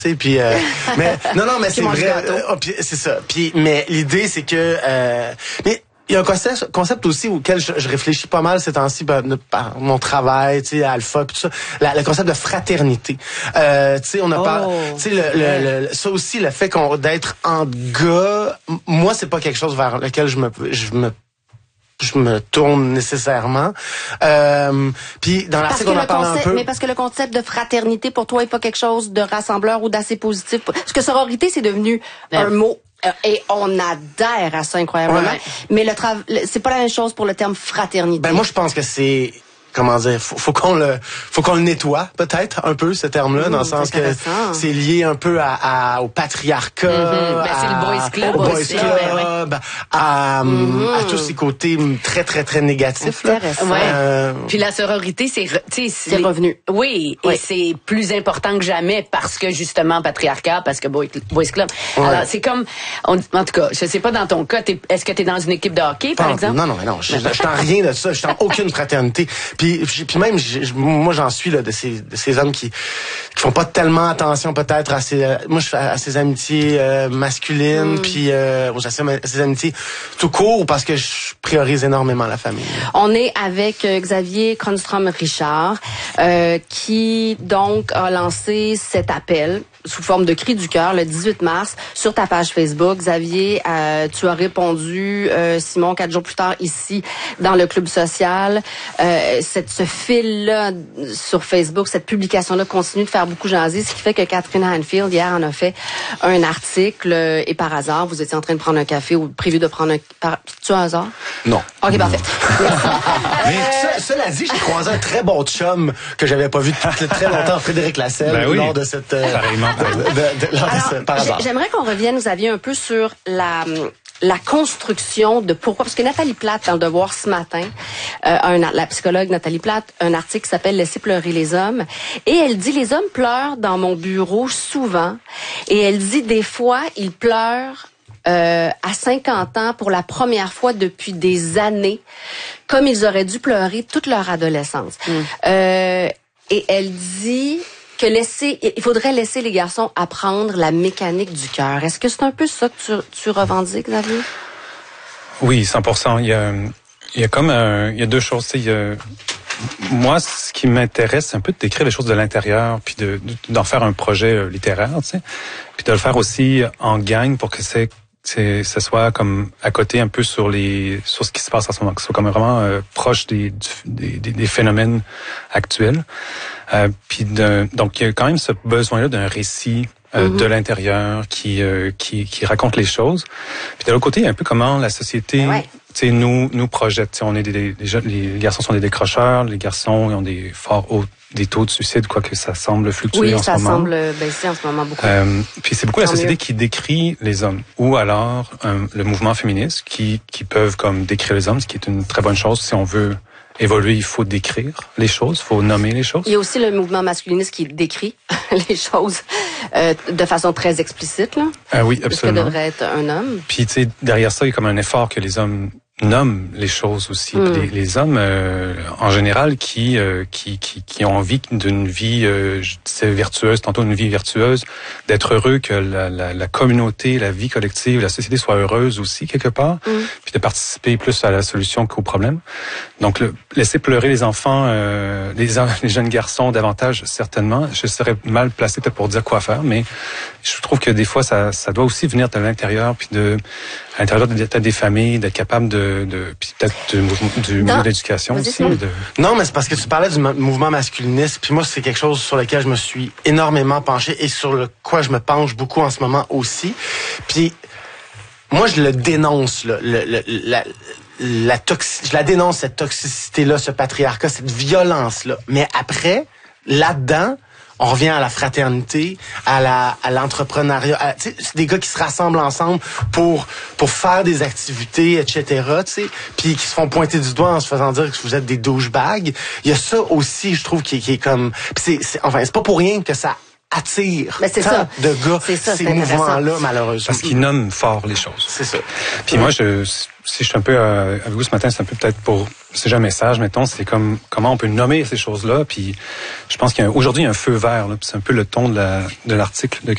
Puis mais non mais c'est vrai c'est ça. Puis mais l'idée c'est que mais il y a un concept aussi auquel je réfléchis pas mal ces temps-ci par mon travail, tu sais, à Alpha puis tout ça, le concept de fraternité. Tu sais, on a pas, tu sais, ça aussi, le fait d'être en gars, moi c'est pas quelque chose vers lequel je me tourne nécessairement. Puis dans l'article on en parle un peu. Mais parce que le concept de fraternité pour toi est pas quelque chose de rassembleur ou d'assez positif. Parce que sororité c'est devenu un mot. Et on adhère à ça incroyablement. Ouais. Mais c'est pas la même chose pour le terme fraternité. Ben moi je pense que c'est comment dire, faut qu'on le nettoie peut-être un peu ce terme-là dans le sens que c'est lié un peu au patriarcat, c'est le boys club, à tous ces côtés très très très négatifs. Puis la sororité c'est revenu. Oui, et c'est plus important que jamais parce que justement patriarcat, parce que boys club. Ouais. Alors c'est comme en tout cas, je sais pas dans ton cas, est-ce que t'es dans une équipe de hockey par exemple? Non, je suis en rien de ça, je suis en aucune fraternité. Puis même moi j'en suis là de ces hommes qui font pas tellement attention peut-être à ces amitiés masculines puis à ces amitiés tout court parce que je priorise énormément la famille. On est avec Xavier Kronstrom-Richard qui donc a lancé cet appel sous forme de cri du cœur le 18 mars sur ta page Facebook. Xavier, tu as répondu, Simon, 4 jours plus tard ici dans le club social. Ce fil-là sur Facebook, cette publication-là continue de faire beaucoup jaser, ce qui fait que Catherine Hanfield, hier, en a fait un article et par hasard, vous étiez en train de prendre un café ou prévu de prendre tu as un hasard? Non. OK, parfait. Mais cela dit, j'ai croisé un très bon chum que j'avais pas vu depuis très longtemps, Frédéric Lasselle, lors de cette... par hasard. J'aimerais qu'on revienne, Xavier, un peu sur la construction de pourquoi, parce que Nathalie Plate, dans le Devoir ce matin, la psychologue Nathalie Plate, un article qui s'appelle « Laisser pleurer les hommes », et elle dit « Les hommes pleurent dans mon bureau souvent », et elle dit « Des fois, ils pleurent à 50 ans pour la première fois depuis des années, comme ils auraient dû pleurer toute leur adolescence. » Et elle dit... il faudrait laisser les garçons apprendre la mécanique du cœur. Est-ce que c'est un peu ça que tu revendiques, Xavier? Oui, 100%. Il y a deux choses. Moi, ce qui m'intéresse, c'est un peu de décrire les choses de l'intérieur, puis d'en faire un projet littéraire, puis de le faire aussi en gang pour que ça soit comme à côté un peu sur ce qui se passe en ce moment, que ce soit comme vraiment proche des phénomènes actuels. Donc il y a quand même ce besoin-là d'un récit de l'intérieur qui raconte les choses. Puis de l'autre côté, il y a un peu comment la société nous projette. On est les garçons sont des décrocheurs, les garçons ils ont des taux de suicide, quoique ça semble fluctuer en ce moment. Oui, ça semble baisser en ce moment beaucoup. Puis c'est beaucoup la société qui décrit les hommes, ou alors le mouvement féministe qui peuvent comme décrire les hommes, ce qui est une très bonne chose. Si on veut évoluer, il faut décrire les choses, il faut nommer les choses. Il y a aussi le mouvement masculiniste qui décrit les choses de façon très explicite, là. Oui, absolument. Ce que devrait être un homme. Puis tu sais, derrière ça, il y a comme un effort que les hommes nomment les choses aussi. Puis les hommes, en général, qui ont envie d'une vie, je disais vertueuse, tantôt une vie vertueuse, d'être heureux, que la communauté, la vie collective, la société soit heureuse aussi quelque part, puis de participer plus à la solution qu'au problème. Donc laisser pleurer les enfants, les jeunes garçons davantage, certainement. Je serais mal placé peut-être pour dire quoi faire, mais je trouve que des fois ça doit aussi venir de l'intérieur, puis à l'intérieur des familles, d'être capable puis peut-être du milieu d'éducation aussi. Non, mais c'est parce que tu parlais du mouvement masculiniste, puis moi, c'est quelque chose sur lequel je me suis énormément penché et sur quoi je me penche beaucoup en ce moment aussi. Puis, moi, je le dénonce, là, je la dénonce, cette toxicité-là, ce patriarcat, cette violence-là. Mais après, là-dedans, on revient à la fraternité, à l'entrepreneuriat. C'est des gars qui se rassemblent ensemble pour faire des activités, etc. Puis qui se font pointer du doigt en se faisant dire que vous êtes des douchebags. Il y a ça aussi, je trouve, qui est comme... Enfin, c'est pas pour rien que ça attire tant de gars, ces mouvements-là, malheureusement. Parce qu'ils nomment fort les choses. C'est ça. Puis moi, si je suis un peu avec vous ce matin, c'est un peu peut-être pour... C'est déjà un message, mettons, c'est comme comment on peut nommer ces choses-là. Puis je pense qu'aujourd'hui, il y a un feu vert. Là, puis c'est un peu le ton de l'article de